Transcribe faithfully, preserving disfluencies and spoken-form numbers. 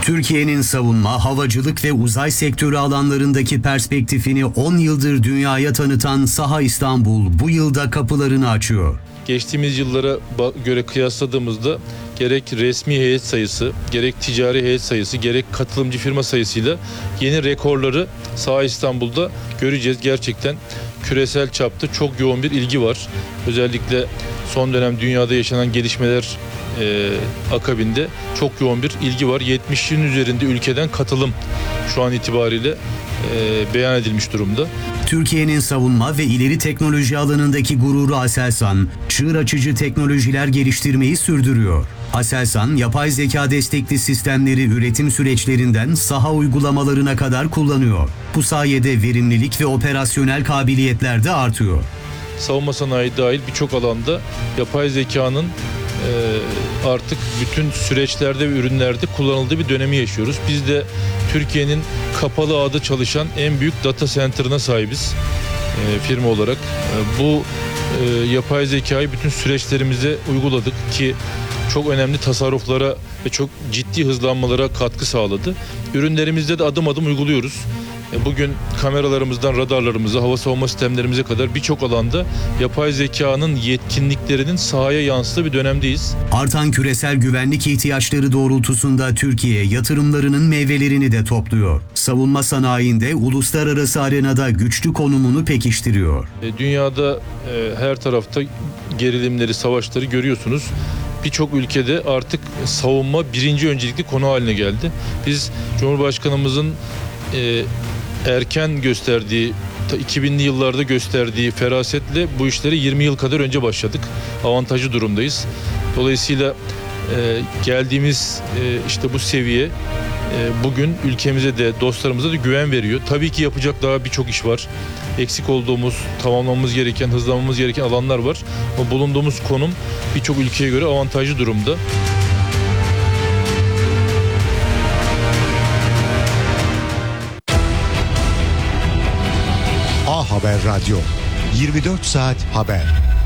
Türkiye'nin savunma, havacılık ve uzay sektörü alanlarındaki perspektifini on yıldır dünyaya tanıtan Saha İstanbul bu yılda kapılarını açıyor. Geçtiğimiz yıllara göre kıyasladığımızda gerek resmi heyet sayısı, gerek ticari heyet sayısı, gerek katılımcı firma sayısıyla yeni rekorları Saha İstanbul'da göreceğiz. Gerçekten küresel çapta çok yoğun bir ilgi var. Özellikle son dönem dünyada yaşanan gelişmeler e, akabinde çok yoğun bir ilgi var. yetmişin üzerinde ülkeden katılım şu an itibariyle e, beyan edilmiş durumda. Türkiye'nin savunma ve ileri teknoloji alanındaki gururu Aselsan, çığır açıcı teknolojiler geliştirmeyi sürdürüyor. Aselsan, yapay zeka destekli sistemleri üretim süreçlerinden saha uygulamalarına kadar kullanıyor. Bu sayede verimlilik ve operasyonel kabiliyetler de artıyor. Savunma sanayi dahil birçok alanda yapay zekanın e, artık bütün süreçlerde ve ürünlerde kullanıldığı bir dönemi yaşıyoruz. Biz de Türkiye'nin kapalı ağda çalışan en büyük data center'ına sahibiz e, firma olarak. E, bu e, yapay zekayı bütün süreçlerimize uyguladık ki çok önemli tasarruflara ve çok ciddi hızlanmalara katkı sağladı. Ürünlerimizde de adım adım uyguluyoruz. Bugün kameralarımızdan radarlarımıza, hava savunma sistemlerimize kadar birçok alanda yapay zekanın yetkinliklerinin sahaya yansıdığı bir dönemdeyiz. Artan küresel güvenlik ihtiyaçları doğrultusunda Türkiye yatırımlarının meyvelerini de topluyor. Savunma sanayinde uluslararası arenada güçlü konumunu pekiştiriyor. Dünyada her tarafta gerilimleri, savaşları görüyorsunuz. Birçok ülkede artık savunma birinci öncelikli konu haline geldi. Biz Cumhurbaşkanımızın e, erken gösterdiği, iki binli yıllarda gösterdiği ferasetle bu işlere yirmi yıl kadar önce başladık. Avantajlı durumdayız. Dolayısıyla e, geldiğimiz e, işte bu seviye e, bugün ülkemize de dostlarımıza da güven veriyor. Tabii ki yapacak daha birçok iş var. Eksik olduğumuz, tamamlamamız gereken, hızlanmamız gereken alanlar var. Ama bulunduğumuz konum birçok ülkeye göre avantajlı durumda. A Haber Radyo, yirmi dört saat haber.